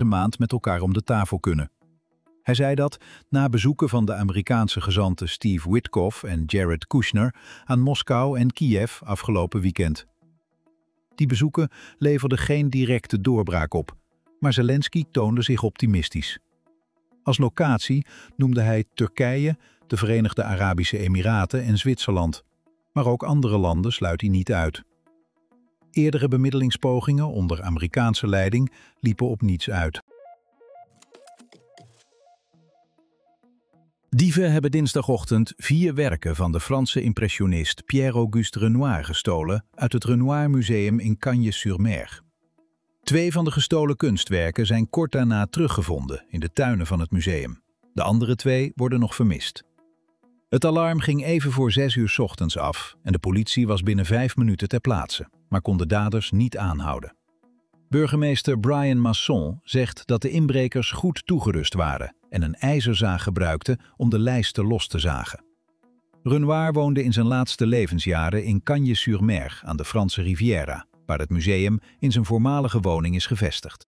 maand met elkaar om de tafel kunnen. Hij zei dat na bezoeken van de Amerikaanse gezanten Steve Witkoff en Jared Kushner aan Moskou en Kiev afgelopen weekend. Die bezoeken leverden geen directe doorbraak op, maar Zelensky toonde zich optimistisch. Als locatie noemde hij Turkije, de Verenigde Arabische Emiraten en Zwitserland. Maar ook andere landen sluit hij niet uit. Eerdere bemiddelingspogingen onder Amerikaanse leiding liepen op niets uit. Dieven hebben dinsdagochtend 4 werken van de Franse impressionist Pierre-Auguste Renoir gestolen uit het Renoir Museum in Cagnes-sur-Mer. 2 van de gestolen kunstwerken zijn kort daarna teruggevonden in de tuinen van het museum. De andere 2 worden nog vermist. Het alarm ging even voor 6 uur 's ochtends af en de politie was binnen 5 minuten ter plaatse, maar kon de daders niet aanhouden. Burgemeester Brian Masson zegt dat de inbrekers goed toegerust waren en een ijzerzaag gebruikten om de lijsten los te zagen. Renoir woonde in zijn laatste levensjaren in Cagnes-sur-Mer aan de Franse Riviera, waar het museum in zijn voormalige woning is gevestigd.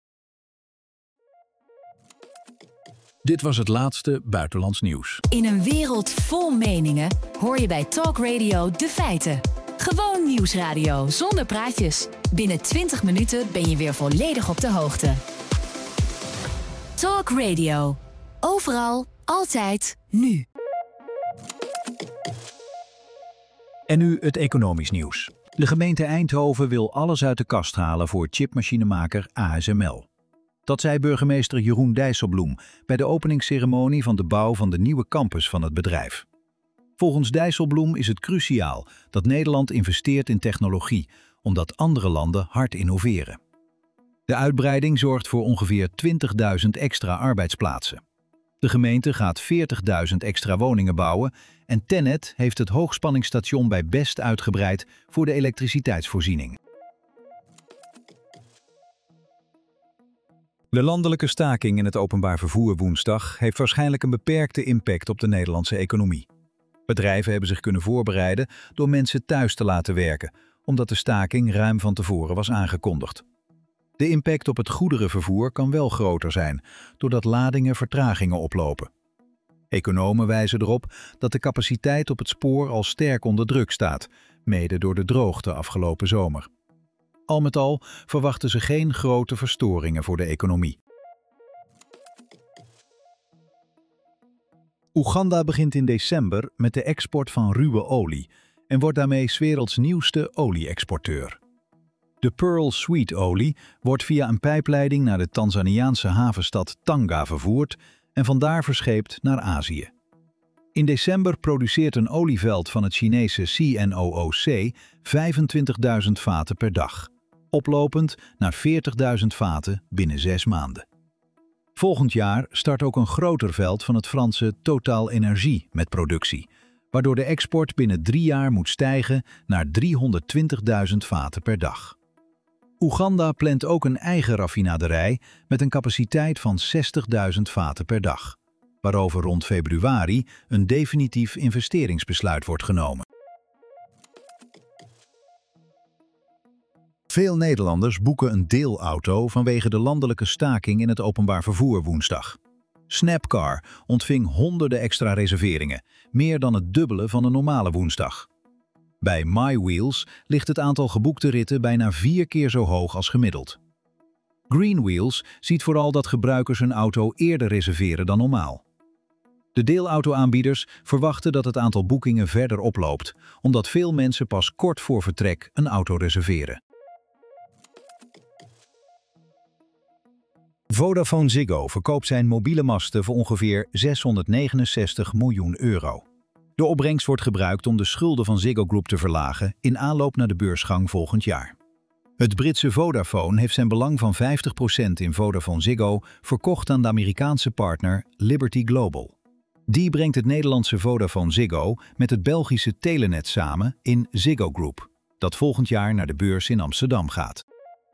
Dit was het laatste buitenlands nieuws. In een wereld vol meningen hoor je bij Talk Radio de feiten. Gewoon nieuwsradio zonder praatjes. Binnen 20 minuten ben je weer volledig op de hoogte. Talk Radio. Overal, altijd, nu. En nu het economisch nieuws. De gemeente Eindhoven wil alles uit de kast halen voor chipmachinemaker ASML. Dat zei burgemeester Jeroen Dijsselbloem bij de openingsceremonie van de bouw van de nieuwe campus van het bedrijf. Volgens Dijsselbloem is het cruciaal dat Nederland investeert in technologie, omdat andere landen hard innoveren. De uitbreiding zorgt voor ongeveer 20.000 extra arbeidsplaatsen. De gemeente gaat 40.000 extra woningen bouwen en TenneT heeft het hoogspanningsstation bij Best uitgebreid voor de elektriciteitsvoorziening. De landelijke staking in het openbaar vervoer woensdag heeft waarschijnlijk een beperkte impact op de Nederlandse economie. Bedrijven hebben zich kunnen voorbereiden door mensen thuis te laten werken, omdat de staking ruim van tevoren was aangekondigd. De impact op het goederenvervoer kan wel groter zijn, doordat ladingen vertragingen oplopen. Economen wijzen erop dat de capaciteit op het spoor al sterk onder druk staat, mede door de droogte afgelopen zomer. Al met al verwachten ze geen grote verstoringen voor de economie. Oeganda begint in december met de export van ruwe olie en wordt daarmee 's werelds nieuwste olie-exporteur. De Pearl Sweet olie wordt via een pijpleiding naar de Tanzaniaanse havenstad Tanga vervoerd en vandaar verscheept naar Azië. In december produceert een olieveld van het Chinese CNOOC 25.000 vaten per dag, oplopend naar 40.000 vaten binnen 6 maanden. Volgend jaar start ook een groter veld van het Franse Total Energie met productie, waardoor de export binnen 3 jaar moet stijgen naar 320.000 vaten per dag. Oeganda plant ook een eigen raffinaderij met een capaciteit van 60.000 vaten per dag, waarover rond februari een definitief investeringsbesluit wordt genomen. Veel Nederlanders boeken een deelauto vanwege de landelijke staking in het openbaar vervoer woensdag. Snapcar ontving honderden extra reserveringen, meer dan het dubbele van een normale woensdag. Bij MyWheels ligt het aantal geboekte ritten bijna 4 keer zo hoog als gemiddeld. Greenwheels ziet vooral dat gebruikers een auto eerder reserveren dan normaal. De deelauto-aanbieders verwachten dat het aantal boekingen verder oploopt, omdat veel mensen pas kort voor vertrek een auto reserveren. Vodafone Ziggo verkoopt zijn mobiele masten voor ongeveer €669 miljoen. De opbrengst wordt gebruikt om de schulden van Ziggo Group te verlagen in aanloop naar de beursgang volgend jaar. Het Britse Vodafone heeft zijn belang van 50% in Vodafone Ziggo verkocht aan de Amerikaanse partner Liberty Global. Die brengt het Nederlandse Vodafone Ziggo met het Belgische Telenet samen in Ziggo Group, dat volgend jaar naar de beurs in Amsterdam gaat.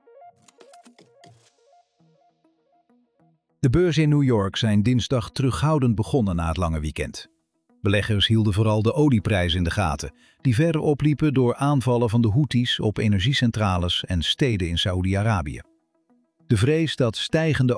De beurzen in New York zijn dinsdag terughoudend begonnen na het lange weekend. Beleggers hielden vooral de olieprijs in de gaten, die verder opliepen door aanvallen van de Houthis op energiecentrales en steden in Saoedi-Arabië. De vrees dat stijgende